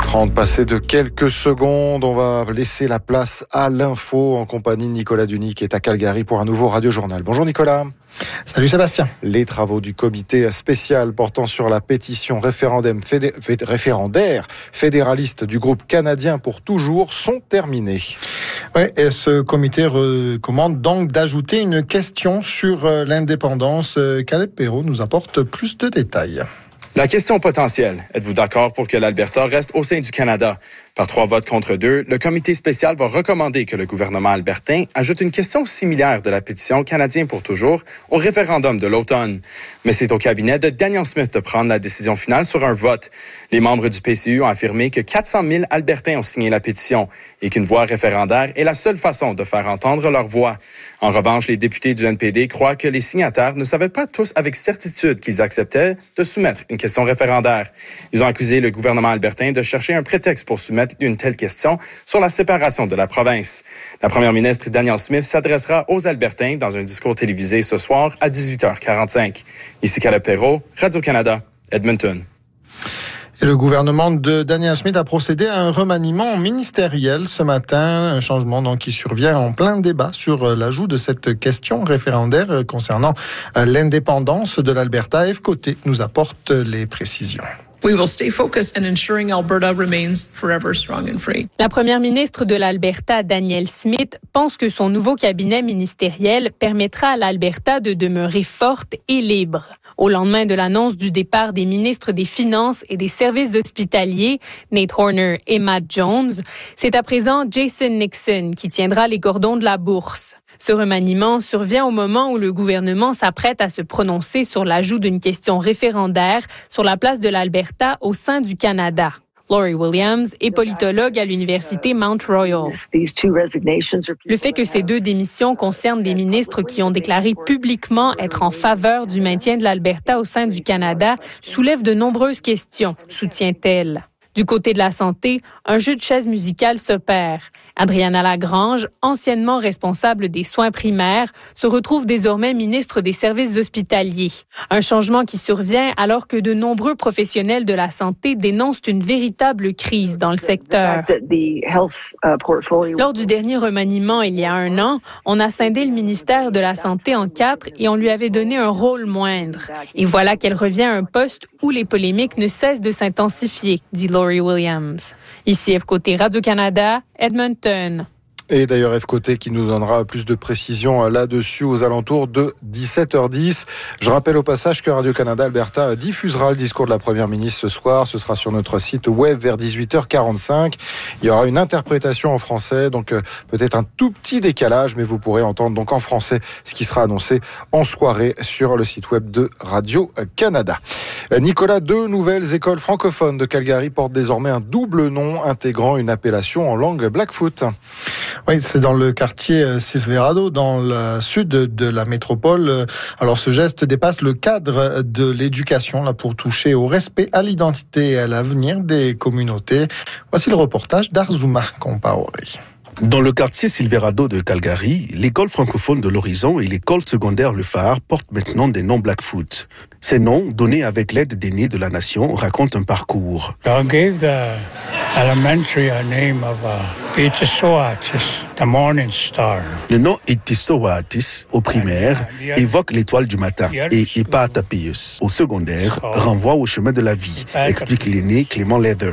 8h30, passé de quelques secondes, on va laisser la place à l'info en compagnie de Nicolas Duny qui est à Calgary pour un nouveau Radio-Journal. Bonjour Nicolas. Salut Sébastien. Les travaux du comité spécial portant sur la pétition référendaire fédéraliste du groupe canadien pour toujours sont terminés. Ouais, et ce comité recommande donc d'ajouter une question sur l'indépendance. Caleb Perrault nous apporte plus de détails. La question potentielle. Êtes-vous d'accord pour que l'Alberta reste au sein du Canada? Par 3 votes contre 2, le comité spécial va recommander que le gouvernement albertain ajoute une question similaire de la pétition Canadien pour toujours au référendum de l'automne. Mais c'est au cabinet de Danielle Smith de prendre la décision finale sur un vote. Les membres du PCU ont affirmé que 400 000 Albertains ont signé la pétition et qu'une voix référendaire est la seule façon de faire entendre leur voix. En revanche, les députés du NPD croient que les signataires ne savaient pas tous avec certitude qu'ils acceptaient de soumettre une question référendaire. Ils ont accusé le gouvernement albertain de chercher un prétexte pour soumettre une telle question sur la séparation de la province. La première ministre Danielle Smith s'adressera aux Albertains dans un discours télévisé ce soir à 18h45. Ici Caleb Perrault, Radio-Canada, Edmonton. Et le gouvernement de Danielle Smith a procédé à un remaniement ministériel ce matin, un changement donc qui survient en plein débat sur l'ajout de cette question référendaire concernant l'indépendance de l'Alberta. Eve Côté nous apporte les précisions. We will stay focused on ensuring Alberta remains forever strong and free. La première ministre de l'Alberta, Danielle Smith, pense que son nouveau cabinet ministériel permettra à l'Alberta de demeurer forte et libre. Au lendemain de l'annonce du départ des ministres des Finances et des Services hospitaliers, Nate Horner et Matt Jones, c'est à présent Jason Nixon qui tiendra les cordons de la bourse. Ce remaniement survient au moment où le gouvernement s'apprête à se prononcer sur l'ajout d'une question référendaire sur la place de l'Alberta au sein du Canada. Laurie Williams est politologue à l'université Mount Royal. Le fait que ces 2 démissions concernent des ministres qui ont déclaré publiquement être en faveur du maintien de l'Alberta au sein du Canada soulève de nombreuses questions, soutient-elle. Du côté de la santé, un jeu de chaises musicales s'opère. Adriana Lagrange, anciennement responsable des soins primaires, se retrouve désormais ministre des Services hospitaliers. Un changement qui survient alors que de nombreux professionnels de la santé dénoncent une véritable crise dans le secteur. Lors du dernier remaniement il y a 1 an, on a scindé le ministère de la Santé en 4 et on lui avait donné un rôle moindre. Et voilà qu'elle revient à un poste où les polémiques ne cessent de s'intensifier, dit Laurie Williams. Ici Eve Côté, Radio-Canada, Edmonton. Et d'ailleurs, F. Côté qui nous donnera plus de précisions là-dessus aux alentours de 17h10. Je rappelle au passage que Radio-Canada Alberta diffusera le discours de la Première ministre ce soir. Ce sera sur notre site web vers 18h45. Il y aura une interprétation en français, donc peut-être un tout petit décalage, mais vous pourrez entendre donc en français ce qui sera annoncé en soirée sur le site web de Radio-Canada. Nicolas, 2 nouvelles écoles francophones de Calgary portent désormais un double nom intégrant une appellation en langue Blackfoot. Oui, c'est dans le quartier Silverado, dans le sud de la métropole. Alors, ce geste dépasse le cadre de l'éducation là, pour toucher au respect, à l'identité et à l'avenir des communautés. Voici le reportage d'Arzuma Compaoré. Dans le quartier Silverado de Calgary, l'école francophone de l'Horizon et l'école secondaire Le Phare portent maintenant des noms Blackfoot. Ces noms, donnés avec l'aide d'aînés de la nation, racontent un parcours. I gave the elementary a name of Itisoatis, the Morning Star. Le nom Itisoatis, au primaire, évoque l'étoile du matin, et Ipatapeus, au secondaire, renvoie au chemin de la vie, explique l'aîné Clément Leather.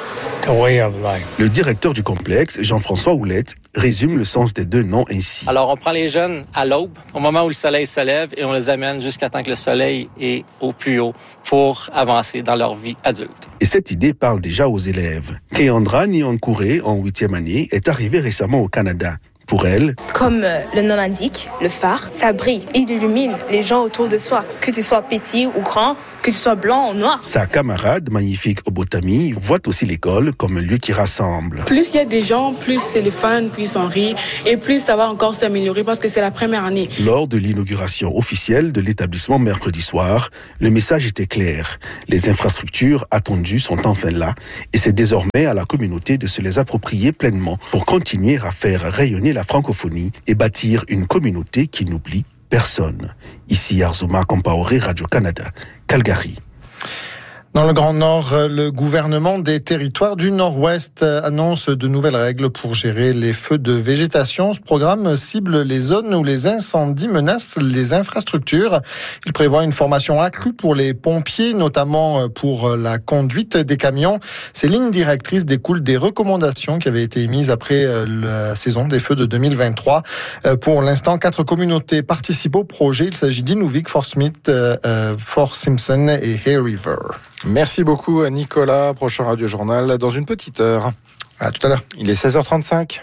Le directeur du complexe, Jean-François Houlette, résume le sens des 2 noms ainsi. Alors, on prend les jeunes à l'aube, au moment où le soleil se lève, et on les amène jusqu'à temps que le soleil est au plus haut pour avancer dans leur vie adulte. Et cette idée parle déjà aux élèves. Keandra Nyankouré, en 8e année, est arrivée récemment au Canada. Pour elle, comme le nom l'indique, le phare, ça brille, il illumine les gens autour de soi, que tu sois petit ou grand, que tu sois blanc ou noir. Sa camarade, Magnifique Obotami, voit aussi l'école comme un lieu qui rassemble. Plus il y a des gens, plus c'est le fun, plus on rit, et plus ça va encore s'améliorer parce que c'est la première année. Lors de l'inauguration officielle de l'établissement mercredi soir, le message était clair. Les infrastructures attendues sont enfin là, et c'est désormais à la communauté de se les approprier pleinement pour continuer à faire rayonner la francophonie et bâtir une communauté qui n'oublie personne. Ici Arzuma Compaoré, Radio-Canada, Calgary. Dans le Grand Nord, le gouvernement des territoires du Nord-Ouest annonce de nouvelles règles pour gérer les feux de végétation. Ce programme cible les zones où les incendies menacent les infrastructures. Il prévoit une formation accrue pour les pompiers, notamment pour la conduite des camions. Ces lignes directrices découlent des recommandations qui avaient été émises après la saison des feux de 2023. Pour l'instant, 4 communautés participent au projet. Il s'agit d'Inuvik, Fort Smith, Fort Simpson et Hay River. Merci beaucoup Nicolas. Prochain Radio Journal dans une petite heure. À tout à l'heure. Il est 16h35.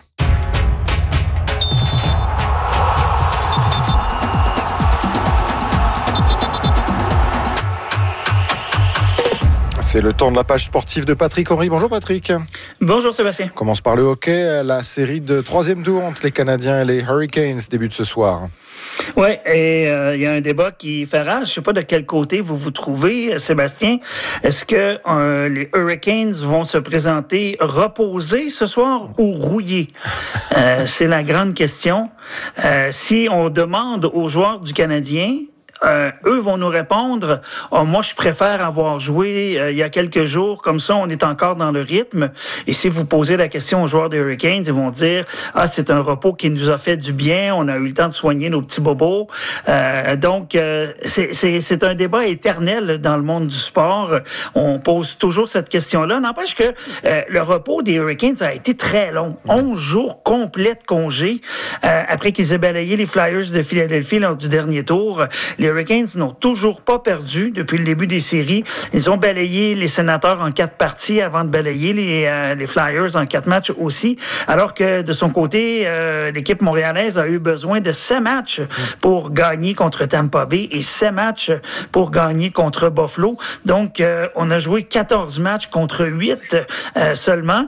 C'est le temps de la page sportive de Patrick Henry. Bonjour Patrick. Bonjour Sébastien. On commence par le hockey. La série de 3e tour entre les Canadiens et les Hurricanes débute ce soir. Oui, et il y a un débat qui fait rage. Je ne sais pas de quel côté vous vous trouvez, Sébastien. Est-ce que les Hurricanes vont se présenter reposés ce soir ou rouillés? C'est la grande question. Si on demande aux joueurs du Canadien, eux vont nous répondre moi je préfère avoir joué il y a quelques jours, comme ça on est encore dans le rythme. Et si vous posez la question aux joueurs des Hurricanes, ils vont dire c'est un repos qui nous a fait du bien, on a eu le temps de soigner nos petits bobos. Donc c'est un débat éternel dans le monde du sport. On pose toujours cette question-là. N'empêche que le repos des Hurricanes a été très long, 11 jours complets de congé après qu'ils aient balayé les Flyers de Philadelphie lors du dernier tour. Les Hurricanes n'ont toujours pas perdu depuis le début des séries. Ils ont balayé les Sénateurs en 4 parties avant de balayer les Flyers en 4 matchs aussi. Alors que de son côté, l'équipe montréalaise a eu besoin de 7 matchs pour gagner contre Tampa Bay et 7 matchs pour gagner contre Buffalo. Donc, on a joué 14 matchs contre 8 seulement.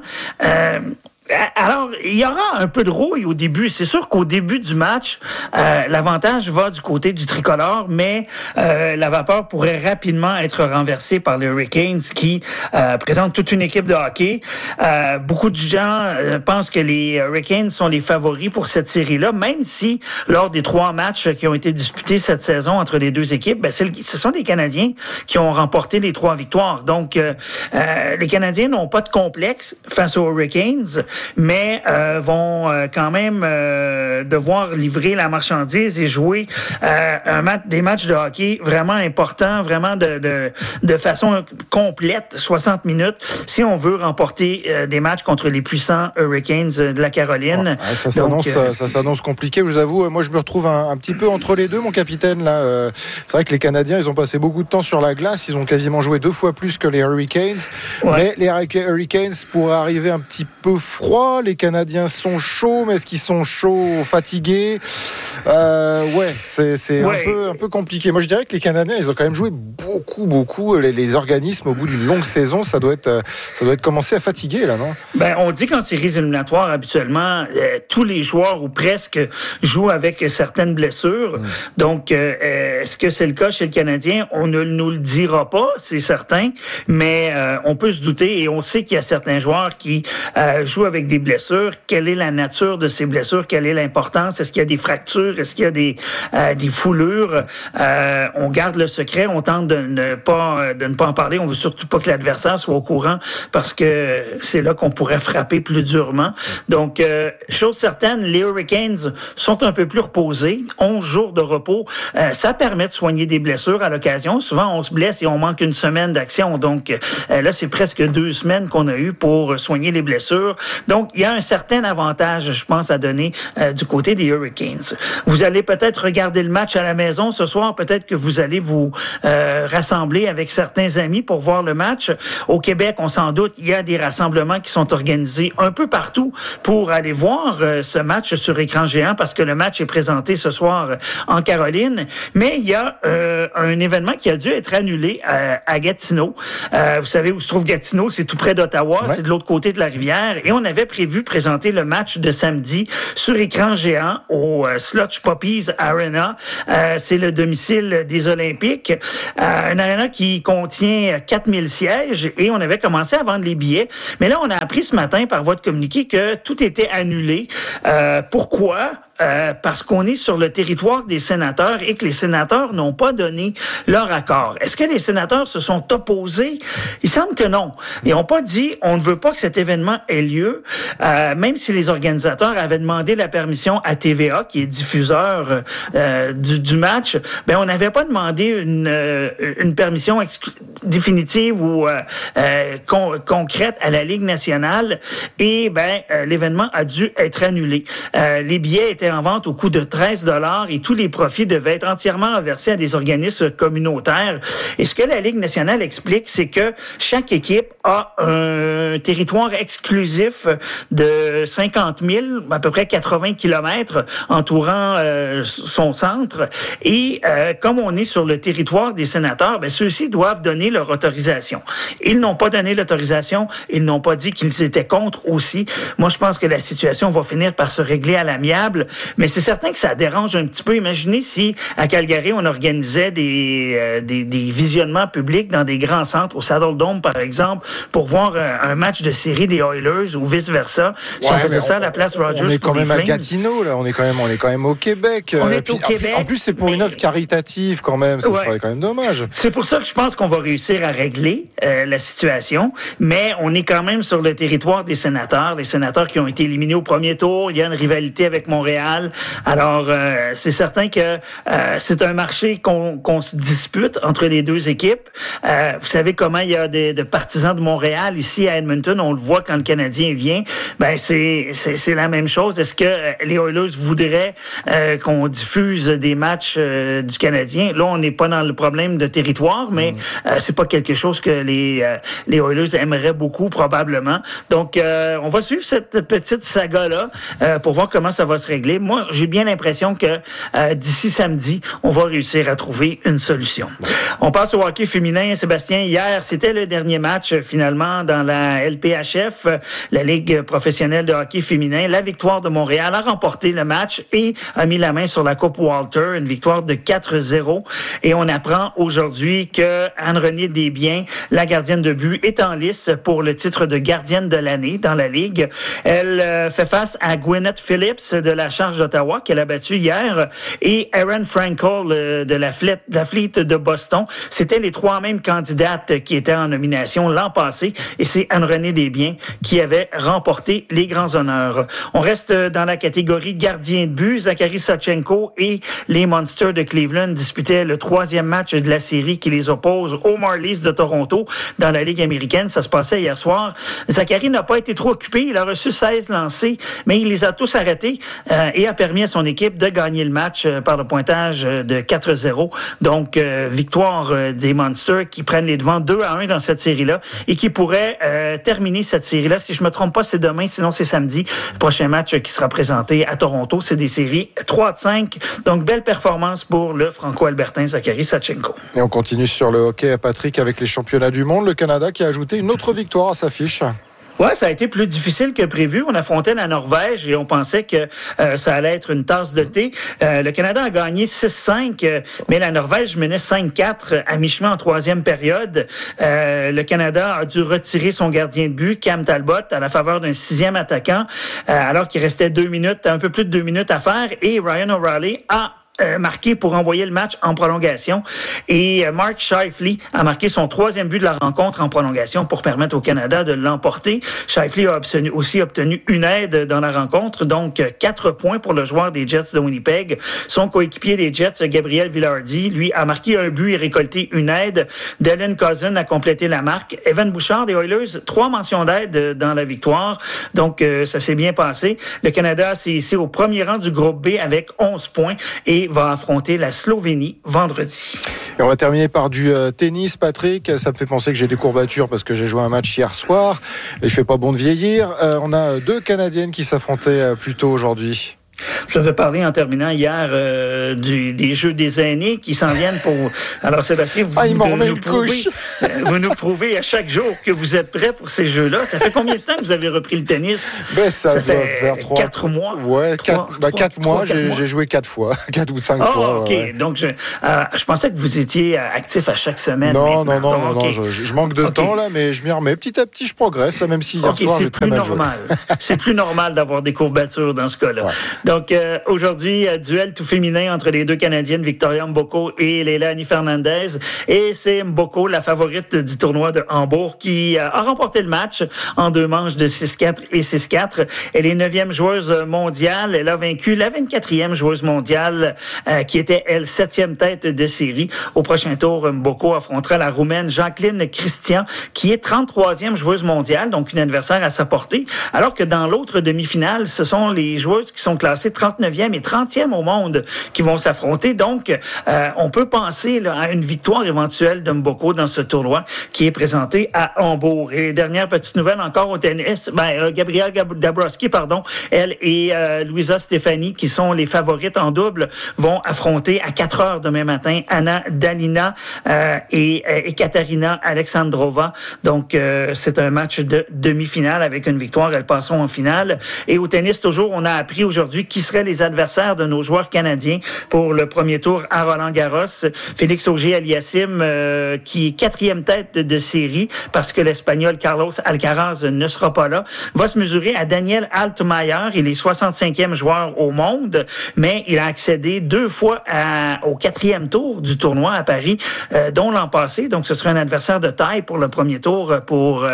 Alors, il y aura un peu de rouille au début. C'est sûr qu'au début du match, l'avantage va du côté du tricolore, mais la vapeur pourrait rapidement être renversée par les Hurricanes qui présentent toute une équipe de hockey. Beaucoup de gens pensent que les Hurricanes sont les favoris pour cette série-là, même si lors des 3 matchs qui ont été disputés cette saison entre les deux équipes, ce sont les Canadiens qui ont remporté les 3 victoires. Donc, les Canadiens n'ont pas de complexe face aux Hurricanes, mais vont quand même devoir livrer la marchandise et jouer des matchs de hockey vraiment importants, vraiment de façon complète, 60 minutes, si on veut remporter des matchs contre les puissants Hurricanes de la Caroline. Ouais, ça s'annonce compliqué, je vous avoue. Moi, je me retrouve un petit peu entre les deux, mon capitaine. Là, c'est vrai que les Canadiens, ils ont passé beaucoup de temps sur la glace. Ils ont quasiment joué 2 fois plus que les Hurricanes. Ouais. Mais les Hurricanes pourraient arriver un petit peu froid. Les Canadiens sont chauds, mais est-ce qu'ils sont chauds, fatigués? C'est un peu compliqué. Moi, je dirais que les Canadiens, ils ont quand même joué beaucoup. Les organismes, au bout d'une longue saison, ça doit être commencé à fatiguer, là, non? On dit qu'en séries éliminatoires, habituellement, tous les joueurs, ou presque, jouent avec certaines blessures. Donc, est-ce que c'est le cas chez le Canadien? On ne nous le dira pas, c'est certain, mais on peut se douter, et on sait qu'il y a certains joueurs qui jouent avec des blessures. Quelle est la nature de ces blessures? Quelle est l'importance? Est-ce qu'il y a des fractures? Est-ce qu'il y a des foulures? On garde le secret. On tente de ne pas en parler. On veut surtout pas que l'adversaire soit au courant parce que c'est là qu'on pourrait frapper plus durement. Donc, chose certaine, les Hurricanes sont un peu plus reposés. 11 jours de repos. Ça permet de soigner des blessures à l'occasion. Souvent, on se blesse et on manque une semaine d'action. Donc, là, c'est presque 2 semaines qu'on a eu pour soigner les blessures. Donc, il y a un certain avantage, je pense, à donner du côté des Hurricanes. Vous allez peut-être regarder le match à la maison ce soir. Peut-être que vous allez vous rassembler avec certains amis pour voir le match. Au Québec, on s'en doute, il y a des rassemblements qui sont organisés un peu partout pour aller voir ce match sur écran géant parce que le match est présenté ce soir en Caroline. Mais il y a un événement qui a dû être annulé à Gatineau. Vous savez où se trouve Gatineau? C'est tout près d'Ottawa. Ouais. C'est de l'autre côté de la rivière. Et on avait prévu présenter le match de samedi sur écran géant au Slush Puppies Arena. C'est le domicile des Olympiques. Un arena qui contient 4000 sièges et on avait commencé à vendre les billets. Mais là, on a appris ce matin par voie de communiqué que tout était annulé. Pourquoi? parce qu'on est sur le territoire des sénateurs et que les sénateurs n'ont pas donné leur accord. Est-ce que les sénateurs se sont opposés? Il semble que non. Ils n'ont pas dit on ne veut pas que cet événement ait lieu, même si les organisateurs avaient demandé la permission à TVA, qui est diffuseur du match. Ben on n'avait pas demandé une permission définitive ou concrète à la Ligue nationale et l'événement a dû être annulé. Les billets étaient en vente au coût de 13$ et tous les profits devaient être entièrement versés à des organismes communautaires. Et ce que la Ligue nationale explique, c'est que chaque équipe a un territoire exclusif de 50 000, à peu près 80 km entourant son centre. Et comme on est sur le territoire des sénateurs, ceux-ci doivent donner leur autorisation. Ils n'ont pas donné l'autorisation, ils n'ont pas dit qu'ils étaient contre aussi. Moi, je pense que la situation va finir par se régler à l'amiable, mais c'est certain que ça dérange un petit peu. Imaginez si, à Calgary, on organisait des visionnements publics dans des grands centres, au Saddle Dome, par exemple, pour voir un match de série des Oilers ou vice-versa. Si on faisait ça à la place Rogers. On est quand même à Gatineau, là. On est quand même au Québec. On est au Québec. En plus, c'est pour une œuvre caritative, quand même. Ce serait quand même dommage. C'est pour ça que je pense qu'on va réussir à régler la situation, mais on est quand même sur le territoire des sénateurs. Les sénateurs qui ont été éliminés au premier tour. Il y a une rivalité avec Montréal. Alors, c'est certain que c'est un marché qu'on se dispute entre les deux équipes. Vous savez comment il y a de partisans de Montréal ici à Edmonton. On le voit quand le Canadien vient. C'est la même chose. Est-ce que les Oilers voudraient qu'on diffuse des matchs du Canadien? Là, on n'est pas dans le problème de territoire, mais c'est pas quelque chose que les Oilers aimeraient beaucoup, probablement. Donc, on va suivre cette petite saga-là pour voir comment ça va se régler. Moi, j'ai bien l'impression que d'ici samedi, on va réussir à trouver une solution. On passe au hockey féminin. Sébastien, hier, c'était le dernier match, finalement, dans la LPHF, la Ligue professionnelle de hockey féminin. La victoire de Montréal a remporté le match et a mis la main sur la Coupe Walter, une victoire de 4-0. Et on apprend aujourd'hui que Anne-Renée Desbiens, la gardienne de but, est en lice pour le titre de gardienne de l'année dans la Ligue. Elle fait face à Gwyneth Phillips de la Charge d'Ottawa, qu'elle a battu hier, et Erin Frankel de la Fleet de Boston. C'était les trois mêmes candidates qui étaient en nomination l'an passé, et c'est Anne-Renée Desbiens qui avait remporté les grands honneurs. On reste dans la catégorie gardien de but. Zachary Sawchenko et les Monsters de Cleveland disputaient le troisième match de la série qui les oppose aux Marlies de Toronto dans la Ligue américaine. Ça se passait hier soir. Zachary n'a pas été trop occupé. Il a reçu 16 lancés, mais il les a tous arrêtés et a permis à son équipe de gagner le match par le pointage de 4-0. Donc, victoire des Monsters qui prennent les devants 2-1 dans cette série-là et qui pourraient terminer cette série-là. Si je me trompe pas, c'est demain, sinon c'est samedi. Le prochain match qui sera présenté à Toronto, c'est des séries 3-5. Donc, belle performance pour le Franco-Albertain Zachary Sawchenko. Et on continue sur le hockey, Patrick, avec les championnats du monde. Le Canada qui a ajouté une autre victoire à sa fiche. Ouais, ça a été plus difficile que prévu. On affrontait la Norvège et on pensait que ça allait être une tasse de thé. Le Canada a gagné 6-5, mais la Norvège menait 5-4 à mi-chemin en troisième période. Le Canada a dû retirer son gardien de but, Cam Talbot, à la faveur d'un sixième attaquant, alors qu'il restait un peu plus de 2 minutes à faire, et Ryan O'Reilly a marqué pour envoyer le match en prolongation. Et Mark Scheifele a marqué son 3e but de la rencontre en prolongation pour permettre au Canada de l'emporter. Scheifele a aussi obtenu une aide dans la rencontre, donc 4 points pour le joueur des Jets de Winnipeg. Son coéquipier des Jets, Gabriel Vilardi, lui, a marqué un but et récolté une aide. Dylan Cousin a complété la marque. Evan Bouchard des Oilers, 3 mentions d'aide dans la victoire. Donc, ça s'est bien passé. Le Canada, c'est ici au premier rang du groupe B avec 11 points et va affronter la Slovénie vendredi. Et on va terminer par du tennis, Patrick. Ça me fait penser que j'ai des courbatures parce que j'ai joué un match hier soir. Il fait pas bon de vieillir. On a 2 Canadiennes qui s'affrontaient plus tôt aujourd'hui. Je vais parler en terminant hier des Jeux des aînés qui s'en viennent pour... Alors Sébastien, vous nous prouvez à chaque jour que vous êtes prêt pour ces Jeux-là. Ça fait combien de temps que vous avez repris le tennis? Ça fait faire 4 mois. Ouais, 4 mois. J'ai joué 4 fois. 4 ou 5 fois. OK. Ouais. Donc, je pensais que vous étiez actif à chaque semaine. Non. Je manque de temps, là, mais je m'y remets. Petit à petit, je progresse, même si hier soir, j'ai très mal joué. C'est plus normal d'avoir des courbatures dans ce cas-là. Ouais. Donc, aujourd'hui, duel tout féminin entre les deux Canadiennes, Victoria Mboko et Leilani Fernandez. Et c'est Mboko, la favorite du tournoi de Hambourg, qui a remporté le match en 2 manches de 6-4 et 6-4. Elle est 9e joueuse mondiale. Elle a vaincu la 24e joueuse mondiale, qui était, elle, 7e tête de série. Au prochain tour, Mboko affrontera la Roumaine Jacqueline Christian, qui est 33e joueuse mondiale, donc une adversaire à sa portée. Alors que dans l'autre demi-finale, ce sont les joueuses qui sont classées 39e et 30e au monde qui vont s'affronter. Donc, on peut penser là, à une victoire éventuelle de Mboko dans ce tournoi qui est présenté à Hambourg. Et dernière petite nouvelle encore au tennis, Gabriela Dabrowski, elle et Luisa Stefani, qui sont les favorites en double, vont affronter à 4 heures demain matin Anna Dalina et Katarina Alexandrova. Donc, c'est un match de demi-finale. Avec une victoire, elles passeront en finale. Et au tennis, toujours, on a appris aujourd'hui qui seraient les adversaires de nos joueurs canadiens pour le premier tour à Roland-Garros. Félix Auger-Aliassime, qui est 4e tête de série, parce que l'Espagnol Carlos Alcaraz ne sera pas là, va se mesurer à Daniel Altmaier. Il est 65e joueur au monde, mais il a accédé 2 fois au 4e tour du tournoi à Paris, dont l'an passé. Donc, ce sera un adversaire de taille pour le premier tour pour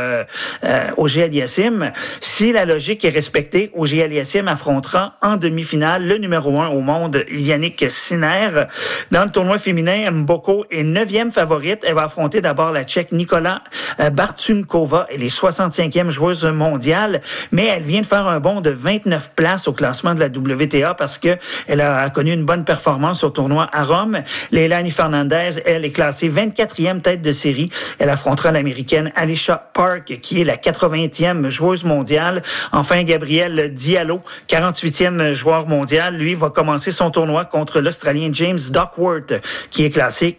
Auger-Aliassime. Si la logique est respectée, Auger-Aliassime affrontera en demi-finale le numéro 1 au monde, Yannick Sinner. Dans le tournoi féminin, Mboko est 9e favorite. Elle va affronter d'abord la Tchèque Nikola Bartunkova. Elle est 65e joueuse mondiale, mais elle vient de faire un bond de 29 places au classement de la WTA parce que elle a connu une bonne performance au tournoi à Rome. Leilani Fernandez, elle est classée 24e tête de série. Elle affrontera l'Américaine Alicia Park, qui est la 80e joueuse mondiale. Enfin, Gabriel Diallo, 48e joueur mondial, lui va commencer son tournoi contre l'Australien James Duckworth, qui est classé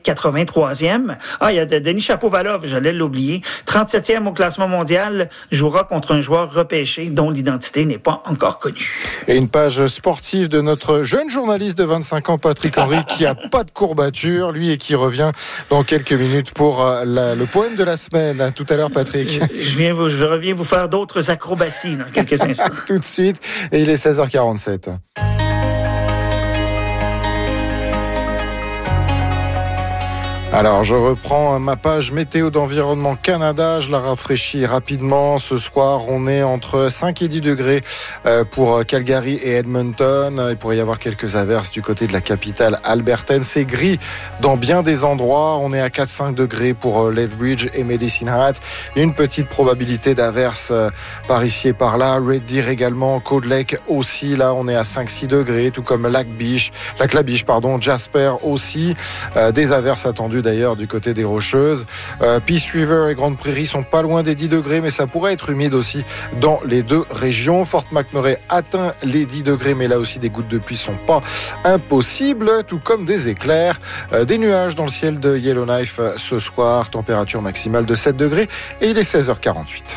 83e. Il y a Denis Shapovalov, j'allais l'oublier, 37e au classement mondial, jouera contre un joueur repêché dont l'identité n'est pas encore connue. Et une page sportive de notre jeune journaliste de 25 ans, Patrick Henry, qui a pas de courbature, lui, et qui revient dans quelques minutes pour le poème de la semaine. À tout à l'heure, Patrick. Je reviens vous faire d'autres acrobaties dans quelques instants. Tout de suite, et il est 16h47. Alors, je reprends ma page météo d'Environnement Canada. Je la rafraîchis rapidement. Ce soir, on est entre 5 et 10 degrés pour Calgary et Edmonton. Il pourrait y avoir quelques averses du côté de la capitale albertaine. C'est gris dans bien des endroits. On est à 4-5 degrés pour Lethbridge et Medicine Hat. Une petite probabilité d'averses par ici et par là. Red Deer également. Cold Lake aussi. Là, on est à 5-6 degrés, tout comme Lac La Biche, Jasper aussi. Des averses attendues d'ailleurs du côté des Rocheuses. Peace River et Grande Prairie sont pas loin des 10 degrés, mais ça pourrait être humide aussi dans les deux régions. Fort McMurray atteint les 10 degrés, mais là aussi des gouttes de pluie sont pas impossibles, tout comme des éclairs. Des nuages dans le ciel de Yellowknife ce soir, température maximale de 7 degrés et il est 16h48.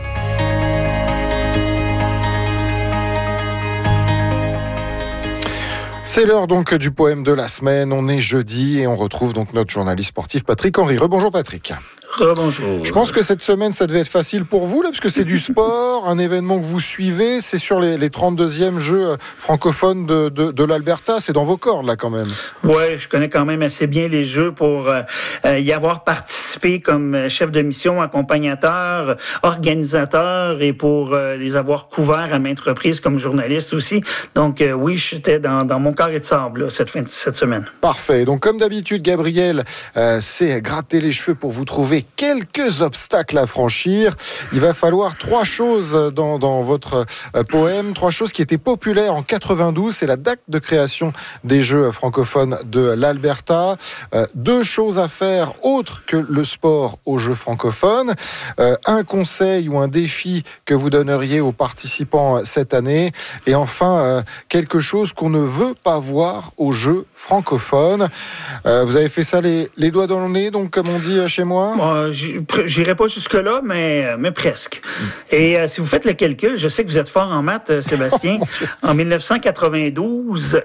C'est l'heure donc du poème de la semaine. On est jeudi et on retrouve donc notre journaliste sportif Patrick Henry. Rebonjour Patrick. Rebonjour. Je pense que cette semaine, ça devait être facile pour vous, là, parce que c'est du sport, un événement que vous suivez. C'est sur les 32e Jeux francophones de l'Alberta. C'est dans vos cordes, là, quand même. Oui, je connais quand même assez bien les Jeux pour y avoir participé comme chef de mission, accompagnateur, organisateur et pour les avoir couverts à maintes reprises comme journaliste aussi. Donc, oui, j'étais dans mon carré de sable là, cette semaine. Parfait. Donc, comme d'habitude, Gabriel s'est gratté les cheveux pour vous trouver quelques obstacles à franchir. Il va falloir 3 choses dans votre poème, 3 choses qui étaient populaires en 92. C'est la date de création des Jeux francophones de l'Alberta. 2 choses à faire autres que le sport aux Jeux francophones. Un conseil ou un défi que vous donneriez aux participants cette année. Et enfin, quelque chose qu'on ne veut pas voir aux Jeux francophones. Vous avez fait ça les doigts dans le nez, donc comme on dit chez moi. J'irai pas jusque-là, mais presque. Et si vous faites le calcul, je sais que vous êtes fort en maths, Sébastien. En 1992,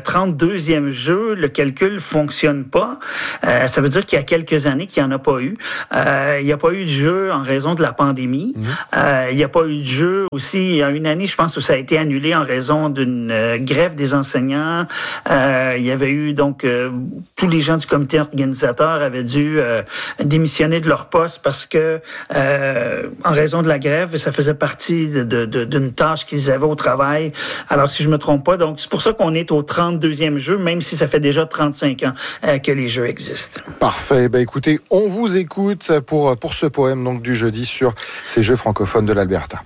32e jeu, le calcul fonctionne pas. Ça veut dire qu'il y a quelques années qu'il n'y en a pas eu. Il n'y a pas eu de jeu en raison de la pandémie. Il n'y a pas eu de jeu aussi. Il y a une année, je pense, où ça a été annulé en raison d'une grève des enseignants. Il y avait eu donc tous les gens du comité organisateur avaient dû démissionner de leur poste parce que en raison de la grève, ça faisait partie d'une tâche qu'ils avaient au travail. Alors, si je me trompe pas, donc c'est pour ça qu'on est au 32e jeu, même si ça fait déjà 35 ans que les jeux existent. Parfait. Ben, écoutez, on vous écoute pour ce poème donc du jeudi sur ces Jeux francophones de l'Alberta.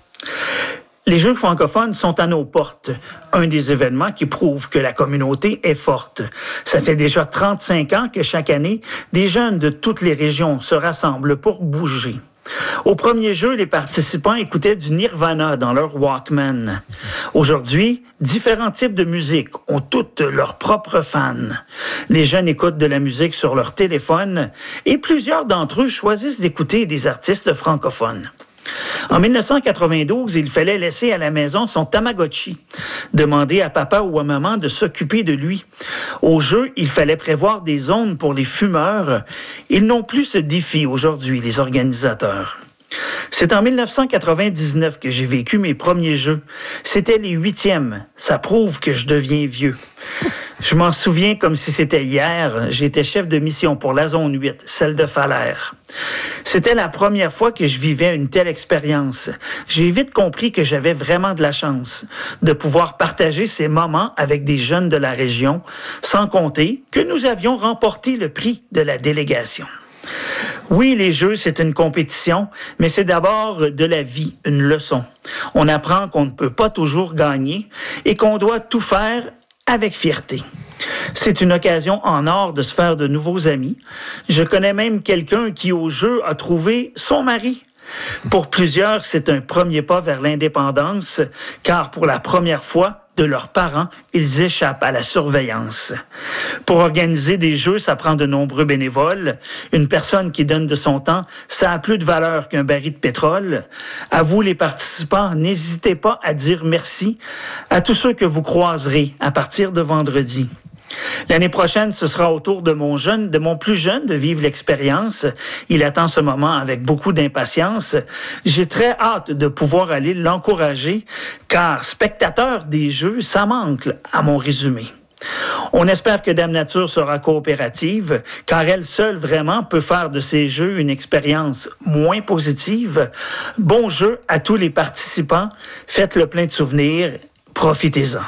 Les Jeux francophones sont à nos portes, un des événements qui prouve que la communauté est forte. Ça fait déjà 35 ans que chaque année, des jeunes de toutes les régions se rassemblent pour bouger. Au premier jeu, les participants écoutaient du Nirvana dans leur Walkman. Aujourd'hui, différents types de musique ont toutes leurs propres fans. Les jeunes écoutent de la musique sur leur téléphone et plusieurs d'entre eux choisissent d'écouter des artistes francophones. En 1992, il fallait laisser à la maison son Tamagotchi, demander à papa ou à maman de s'occuper de lui. Au jeu, il fallait prévoir des zones pour les fumeurs. Ils n'ont plus ce défi aujourd'hui, les organisateurs. C'est en 1999 que j'ai vécu mes premiers jeux. C'était les 8e. Ça prouve que je deviens vieux. Je m'en souviens comme si c'était hier. J'étais chef de mission pour la zone 8, celle de Falaire. C'était la première fois que je vivais une telle expérience. J'ai vite compris que j'avais vraiment de la chance de pouvoir partager ces moments avec des jeunes de la région, sans compter que nous avions remporté le prix de la délégation. Oui, les jeux, c'est une compétition, mais c'est d'abord de la vie, une leçon. On apprend qu'on ne peut pas toujours gagner et qu'on doit tout faire avec fierté. C'est une occasion en or de se faire de nouveaux amis. Je connais même quelqu'un qui, au jeu, a trouvé son mari. Pour plusieurs, c'est un premier pas vers l'indépendance, car pour la première fois, de leurs parents, ils échappent à la surveillance. Pour organiser des jeux, ça prend de nombreux bénévoles. Une personne qui donne de son temps, ça a plus de valeur qu'un baril de pétrole. À vous, les participants, n'hésitez pas à dire merci à tous ceux que vous croiserez à partir de vendredi. L'année prochaine, ce sera au tour de mon plus jeune de vivre l'expérience. Il attend ce moment avec beaucoup d'impatience. J'ai très hâte de pouvoir aller l'encourager, car spectateur des jeux, ça manque à mon résumé. On espère que Dame Nature sera coopérative, car elle seule vraiment peut faire de ces jeux une expérience moins positive. Bon jeu à tous les participants. Faites le plein de souvenirs. Profitez-en.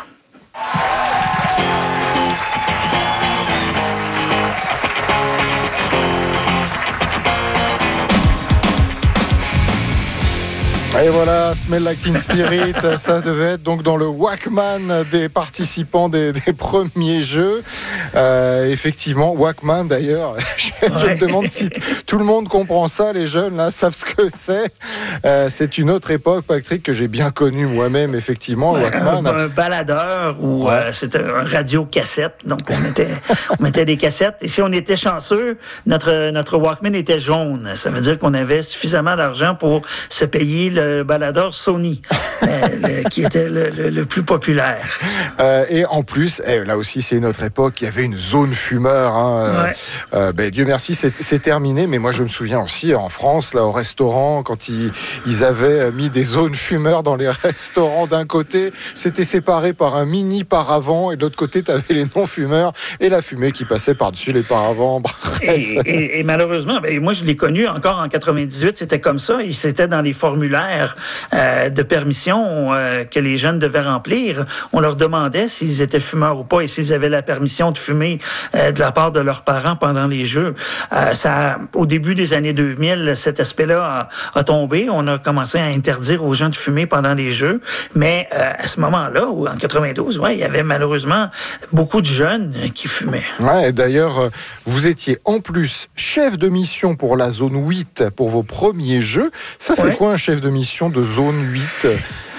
Et voilà, Smell Like Teen Spirit, ça devait être donc dans le Walkman des participants des premiers jeux. Effectivement, Walkman d'ailleurs, je me demande si tout le monde comprend ça, les jeunes là savent ce que c'est. C'est une autre époque, Patrick, que j'ai bien connue moi-même, effectivement, Walkman. Un baladeur ou c'était un radio-cassette, donc on mettait des cassettes. Et si on était chanceux, notre Walkman était jaune. Ça veut dire qu'on avait suffisamment d'argent pour se payer le baladeur Sony, qui était le plus populaire. Et en plus, là aussi c'est une autre époque, il y avait une zone fumeur. Dieu merci, c'est terminé, mais moi je me souviens aussi en France, là au restaurant, quand ils avaient mis des zones fumeurs dans les restaurants, d'un côté c'était séparé par un mini paravent et de l'autre côté tu avais les non-fumeurs et la fumée qui passait par-dessus les paravents. Et malheureusement, moi je l'ai connu encore en 98, c'était comme ça, et c'était dans les formulaires de permission que les jeunes devaient remplir. On leur demandait s'ils étaient fumeurs ou pas et s'ils avaient la permission de fumer de la part de leurs parents pendant les jeux. Au début des années 2000, cet aspect-là a tombé. On a commencé à interdire aux gens de fumer pendant les jeux. Mais à ce moment-là, en 92, il y avait malheureusement beaucoup de jeunes qui fumaient. Ouais, d'ailleurs, vous étiez en plus chef de mission pour la zone 8 pour vos premiers jeux. Ça fait quoi un chef de mission de zone 8 ?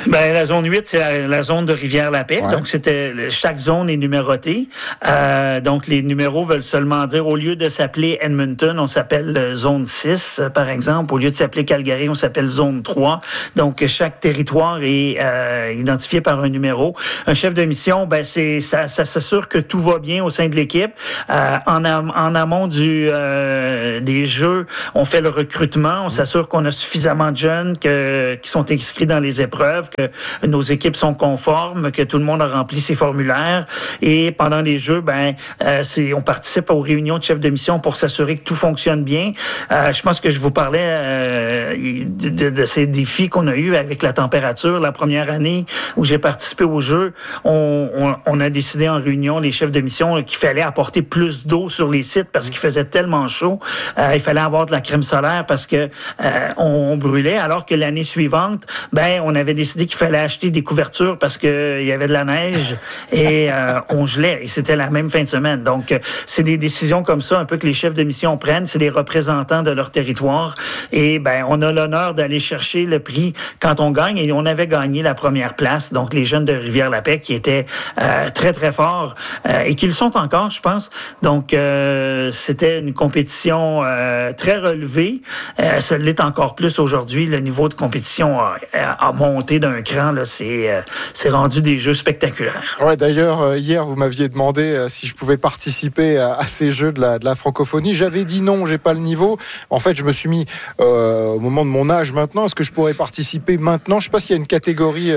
La zone 8, c'est la zone de Rivière-la-Paix. Ouais. Donc, chaque zone est numérotée. Donc, les numéros veulent seulement dire, au lieu de s'appeler Edmonton, on s'appelle zone 6, par exemple. Au lieu de s'appeler Calgary, on s'appelle zone 3. Donc, chaque territoire est identifié par un numéro. Un chef de mission, ça s'assure que tout va bien au sein de l'équipe. En amont des jeux, on fait le recrutement. On s'assure qu'on a suffisamment de jeunes qui sont inscrits dans les épreuves, que nos équipes sont conformes, que tout le monde a rempli ses formulaires. Et pendant les jeux, on participe aux réunions de chefs de mission pour s'assurer que tout fonctionne bien. Je pense que je vous parlais de ces défis qu'on a eus avec la température. La première année où j'ai participé aux jeux, on a décidé en réunion, les chefs de mission, qu'il fallait apporter plus d'eau sur les sites parce qu'il faisait tellement chaud. Il fallait avoir de la crème solaire parce que on brûlait, alors que l'année suivante, on avait décidé qu'il fallait acheter des couvertures parce qu'il y avait de la neige et on gelait. Et c'était la même fin de semaine. Donc, c'est des décisions comme ça, un peu que les chefs de mission prennent. C'est les représentants de leur territoire. Et on a l'honneur d'aller chercher le prix quand on gagne. Et on avait gagné la première place. Donc, les jeunes de Rivière-la-Paix qui étaient très, très forts et qui le sont encore, je pense. Donc, c'était une compétition très relevée. Ça l'est encore plus aujourd'hui. Le niveau de compétition a monté d'un cran. Là, c'est rendu des jeux spectaculaires. Ouais, d'ailleurs, hier, vous m'aviez demandé si je pouvais participer à ces jeux de la francophonie. J'avais dit non, j'ai pas le niveau. En fait, je me suis mis au moment de mon âge maintenant. Est-ce que je pourrais participer maintenant? Je sais pas s'il y a une catégorie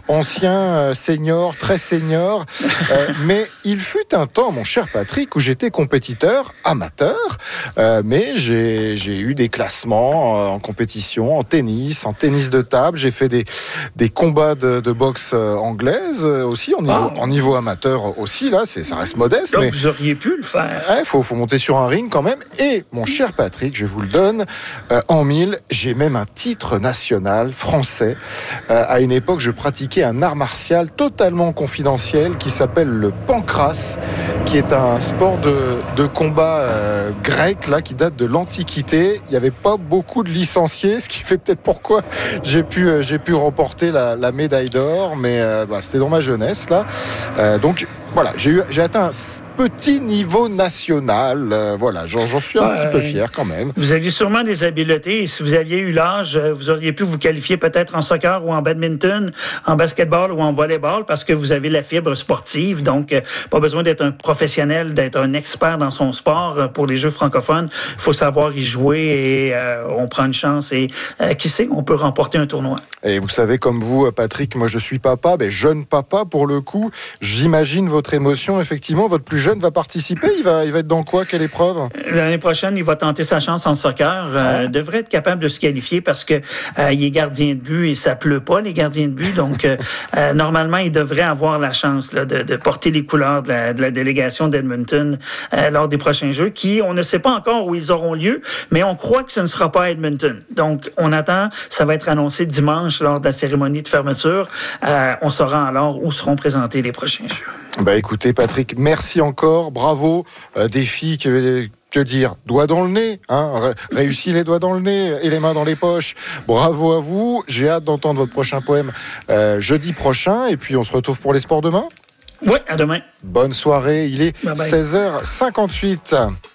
ancien, senior, très senior. Mais il fut un temps, mon cher Patrick, où j'étais compétiteur amateur. Mais j'ai eu des classements en compétition, en tennis de table. J'ai fait des combats de boxe anglaise aussi, en niveau amateur aussi. Là, ça reste modeste. Donc, mais vous auriez pu le faire. Ouais, faut monter sur un ring quand même. Et mon cher Patrick, je vous le donne, en 1000, j'ai même un titre national français. À une époque, je pratiquais un art martial totalement confidentiel qui s'appelle le pancrace, qui est un sport de combat grec là, qui date de l'Antiquité. Il n'y avait pas beaucoup de licenciés, ce qui fait peut-être pourquoi j'ai pu remporter la médaille d'or, mais c'était dans ma jeunesse là. Donc voilà, j'ai atteint un petit niveau national. Voilà, j'en suis un petit peu fier quand même. Vous aviez sûrement des habiletés. Et si vous aviez eu l'âge, vous auriez pu vous qualifier peut-être en soccer ou en badminton, en basketball ou en volleyball parce que vous avez la fibre sportive. Donc, pas besoin d'être un professionnel, d'être un expert dans son sport. Pour les Jeux francophones, il faut savoir y jouer et on prend une chance. Et qui sait, on peut remporter un tournoi. Et vous savez, comme vous, Patrick, moi je suis papa, jeune papa pour le coup. J'imagine votre émotion, effectivement. Votre plus jeune va participer. Il va être dans quoi? Quelle épreuve? L'année prochaine, il va tenter sa chance en soccer. Devrait être capable de se qualifier parce que il est gardien de but et ça pleut pas, les gardiens de but. Donc, normalement, il devrait avoir la chance là, de porter les couleurs de la délégation d'Edmonton lors des prochains Jeux qui, on ne sait pas encore où ils auront lieu, mais on croit que ce ne sera pas à Edmonton. Donc, on attend. Ça va être annoncé dimanche lors de la cérémonie de fermeture. On saura alors où seront présentés les prochains Jeux. Écoutez, Patrick, merci encore. Bravo. Défi que dire, doigts dans le nez, réussi les doigts dans le nez et les mains dans les poches. Bravo à vous. J'ai hâte d'entendre votre prochain poème jeudi prochain. Et puis on se retrouve pour les sports demain. Oui, à demain. Bonne soirée. Il est 16h58.